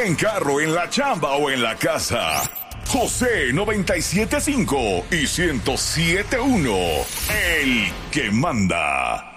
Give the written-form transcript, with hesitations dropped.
en carro, en la chamba o en la casa. José 97.5 y 107.1. El que manda.